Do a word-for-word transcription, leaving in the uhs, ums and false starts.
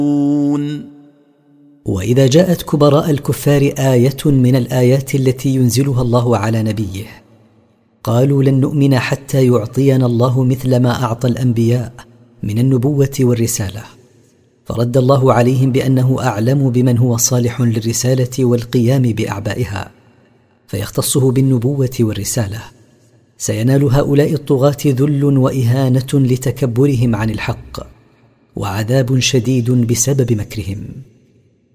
وإذا جاءت كبراء الكفار آية من الآيات التي ينزلها الله على نبيه قالوا لن نؤمن حتى يعطينا الله مثل ما أعطى الأنبياء من النبوة والرسالة، فرد الله عليهم بأنه أعلم بمن هو صالح للرسالة والقيام بأعبائها فيختصه بالنبوة والرسالة. سينال هؤلاء الطغاة ذل وإهانة لتكبرهم عن الحق وعذاب شديد بسبب مكرهم.